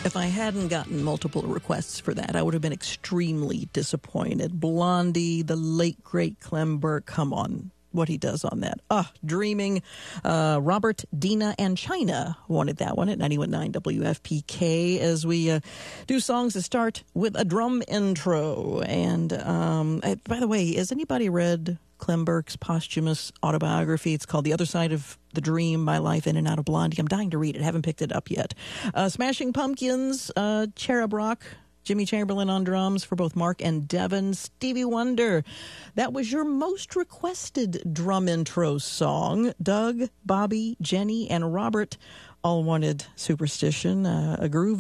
If I hadn't gotten multiple requests for that, I would have been extremely disappointed. Blondie, the late, great Clem Burke, come on. What he does on that. Dreaming. Robert, Dina, and China wanted that one at 91.9 WFPK as we do songs that start with a drum intro. And by the way, has anybody read Clem Burke's posthumous autobiography? It's called The Other Side of the Dream, My Life In and Out of Blondie. I'm dying to read it. Haven't picked it up yet. Smashing Pumpkins, Cherub Rock, Jimmy Chamberlin on drums for both Mark and Devin. Stevie Wonder. That was your most requested drum intro song. Doug, Bobby, Jenny, and Robert all wanted Superstition, a groove